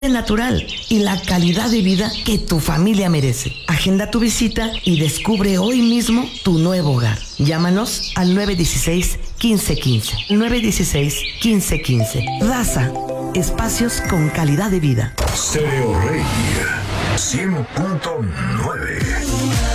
natural y la calidad de vida que tu familia merece. Agenda tu visita y descubre hoy mismo tu nuevo hogar. Llámanos al 916-1515. 916-1515. Raza, espacios con calidad de vida. Stereo Rey 100.9.